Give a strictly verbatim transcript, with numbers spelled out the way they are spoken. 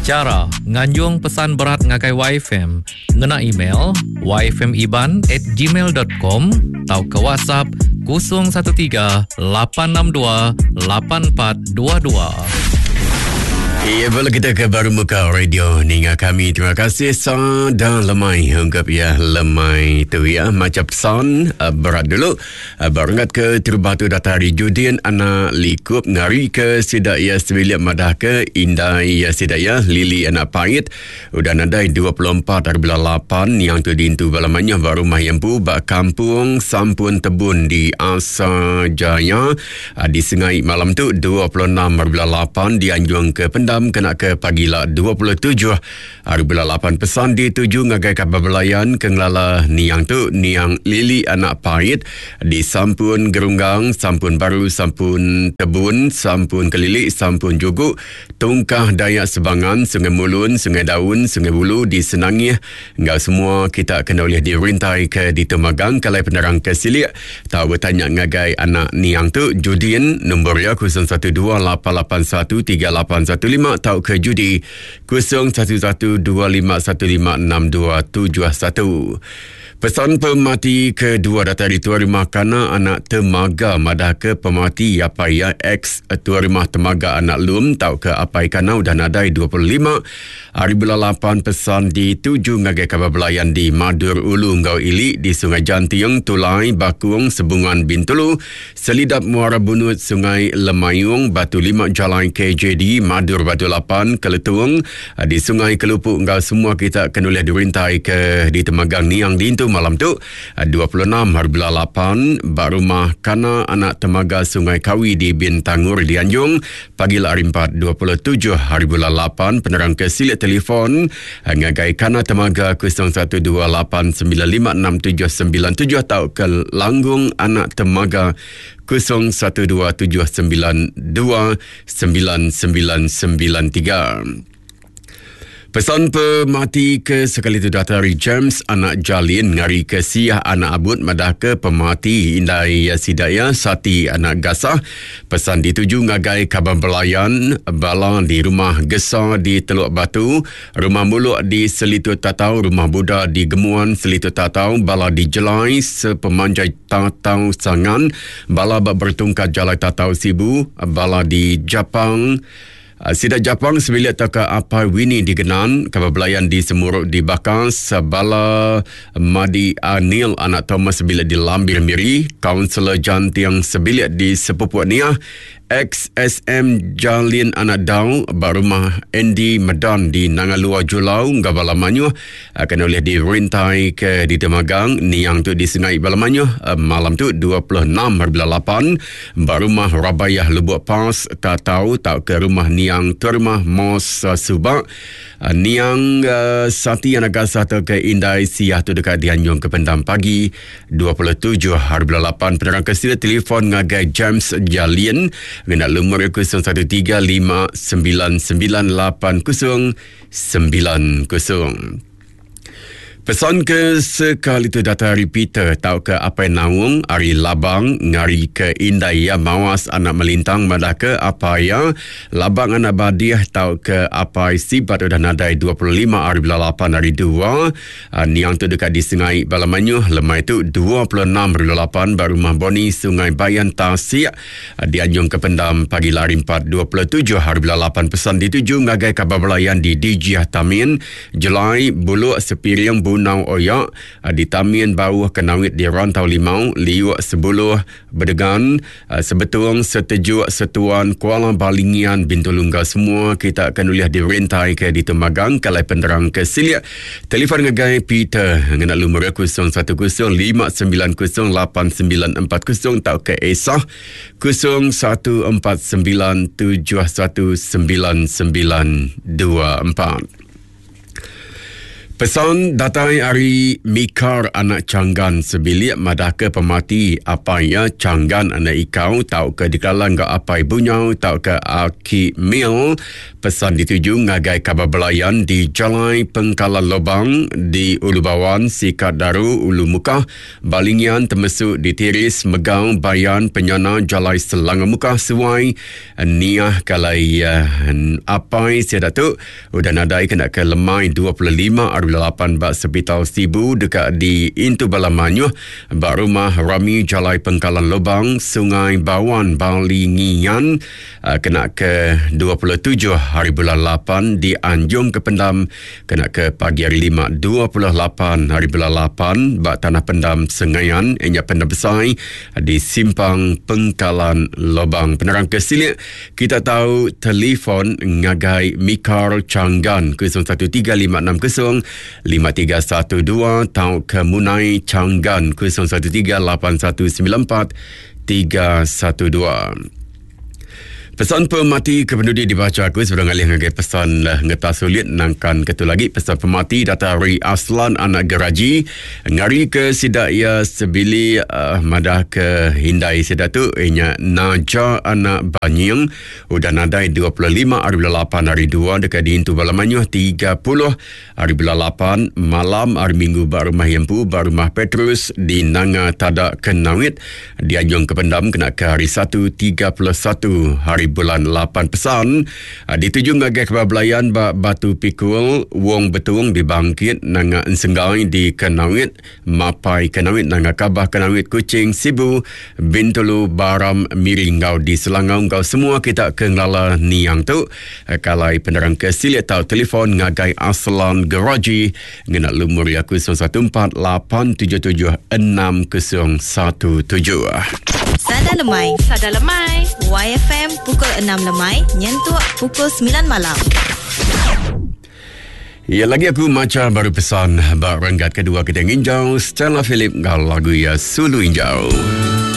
Cara nganjung pesan berat ngagai Y F M, ngena email y f m iban at gmail dot com atau ke WhatsApp kosong satu tiga lapan enam dua lapan empat dua dua. Ya, bila kita ke baru muka radio ninga kami, terima kasih son dan lemai hunggap ya lemai tu ya macam son uh, berat dulu uh, barengat ke terbatu datari Judin anak likup ngari ke sidak ya sebilik madah ke indai ya sidak ya lili anak pahit udah nadai dua puluh empat hari bulan lapan yang tu dintu balamanya baru mayampu bak kampung sampun tebun di Asa Jaya uh, di Sengai malam tu dua puluh enam hari bulan lapan dianjung ke pendam kena ke pagila dua puluh tujuh hari bulan lapan pesan di tujuh ngagai kabar belayan kenglala niang tu niang lili anak pahit di sampun gerunggang sampun baru sampun tebun sampun kelilik sampun juguk tungkah dayak sebangan sungai mulun sungai daun sungai bulu di senangih enggak semua kita kena boleh dirintai ke di Temagang kalai penerang ke silik tahu bertanya ngagai anak niang tu Judin nombor ya kosong satu dua lapan lapan satu tiga lapan satu lima atau ke judi kosong satu satu dua lima satu lima enam dua tujuh satu. Pesan pemati kedua datari tuan rumah kana anak temaga madah ke pemati apa ya ex tuan rumah temaga anak lum tau ke apai kana udah nadai dua puluh lima hari bulan lapan pesan di tujuh ngagai kabar belayan di Madur Ulu Ngau Ili di Sungai Jantiung Tulai Bakung Sebungan Bintulu Selidap Muara Bunut Sungai Lemayung Batu Lima Jalan K J D Madur Batu Lapan Keletuang di Sungai Kelupuk Ngau semua kita kena boleh dirintai ke di Temagang ni yang dintu malam tu dua puluh enam hari bulan lapan Barumah Kana anak temaga Sungai Kawi di Bintangur di Anjung pagi hari empat dua puluh tujuh hari bulan lapan penerang ke silik telefon ngagai Kana temaga kosong satu dua lapan sembilan lima enam tujuh sembilan tujuh atau ke Langgung anak temaga kosong satu dua tujuh sembilan dua sembilan sembilan sembilan tiga. Pesan pemati ke sekali itu datari James anak Jalin ngari ke Siah anak Abud madah ke pemati indai Sidaya Sati anak Gasah pesan dituju ngagai kabar belayan bala di rumah Gesar di Teluk Batu rumah Muluk di Selitut Tatau rumah Buddha di Gemuan Selitut Tatau bala di Jelai sepemanjai Tatau Sangan bala bertungkat Jalai Tatau Sibu bala di Japang Sida Japang sebilik taka apa Winnie di Genan, kabar belayan di Semuruk di Bakas, Bala Madi Anil anak Thomas sebilik di Lambir Miri, Kaunselor Jantiang sebilik di Sepupuak Niah, X S M Jalin anak Dau, Barumah Andy Medan di Nangalua Julau, Gabalamanyu, akan oleh dirintai ke di Temagang, Niang tu di Sengai Balamanyu, malam tu dua puluh enam hari bulan lapan, Barumah Rabayah Lubuk Pas, tak tahu tak ke rumah Niang Termah Mos uh, Subak, uh, Niang uh, Sati anak Gasah tu ke Indai Siah tu dekat Dianjung ke Pendam pagi, dua puluh tujuh hari bulan lapan, penerang kesila telefon ngagai James Jalin, Gena lumur kosong satu tiga lima sembilan sembilan lapan kosong sembilan kosong. Pesan ke sekali itu data repeater tau ke apa naung ari labang ngari ke indai ya mawas anak melintang madah ke apa ya labang anak badiah tau ke apa sibat udah nadai dua puluh lima hari bulan lapan hari dua uh, niang tu dekat di Sengai Balamanyu lemai tu dua puluh enam hari bulan lapan baru rumah Boni Sungai Bayan Tasik uh, dianjung ke Pendam pagi lari empat dua puluh tujuh hari bulan lapan pesan dituju ngagai kabar belayan di Dijiah Tamin Jelai Buluk Sepiring Bunau Oyak di Tamin Bawah Kenawit di Rantau Limau Liuk Sebuluh Berdegan Sebetung Setejuk Setuan Kuala Balingian Bintulungga semua kita akan boleh direntai ke di Temagang kalai penerang ke silik telefon ngagai Peter ngena lumur kosong satu kosong lima sembilan kosong lapan sembilan empat kosong tau ke Esah kosong satu empat sembilan tujuh satu sembilan sembilan dua empat. Pesan datai hari Mikar anak Canggan sebilik madah ke pemati apa ya Canggan anak ikau tau ke dikalang ke apa ibunya tau ke aki mil. Pesan dituju ngagai kabar belayan di Jalan Pengkalan Lobang di Ulu Bawan, Sikat Daru, Ulu Mukah, Balingian termasuk di Tiris, Megau, Bayan, Penyana, Jalai Selangor Mukah, Suai, Niah Kalai uh, Apai, Sia Datuk, udah nadai kena ke Lemai dua puluh lima lapan bak Sepitau Sibu dekat di Intu Balamanyuh, bak Rumah Rami, Jalai Pengkalan Lobang, Sungai Bawan, Balingian, uh, kena ke dua puluh tujuh hari bulan lapan di Anjung Kependam, kena ke pagi hari lima dua puluh lapan hari bulan lapan bak Tanah Pendam Sengayan, Enya Pendam Besar di Simpang Pengkalan Lobang. Penerang kesilik, kita tahu telefon ngagai Mikar Canggan kosong satu tiga lima enam kosong lima tiga satu dua atau ke Munai Canggan kosong satu tiga lapan satu sembilan empat tiga satu dua. Pesan pemati kependudi dibaca aku sebelum alih ngagai pesan uh, ngeta sulit nangkan ketu lagi pesan pemati data Ri Aslan anak geraji ngari ke sidak ia sebili uh, madah ke hindai sedatu inya Naja anak Banying udah nadai dua puluh lima hari bulan lapan hari dua dekat di Intu Balamanyuh tiga puluh hari bulan lapan malam hari Minggu bar rumah Yempu bar rumah Petrus di Nanga Tadak Kenawit di Anjung Kependam kena ke hari satu tiga puluh satu hari bulan lapan. Pesan uh, dituju ngagai kabar belayan bak Batu Pikul Wong Betung di Bangkit nanga Ensenggai di Kenawit Mapai Kenawit nanga Kabah Kenawit Kuching Sibu Bintulu Baram Miringgau di Selangor. Kau semua kita kenala niang tu uh, kalai penerang kesilik tau telefon ngagai Aslan Garaji ngena lumur yaku kosong satu empat lapan tujuh tujuh enam kosong satu tujuh. Sada lemai, sada lemai. Y F M pukul enam lemai, nyentuh pukul sembilan malam. Ya, lagi aku macam baru pesan bak renggat kedua kita nginjau Stella Philip ngal lagu ya Sulu Injau.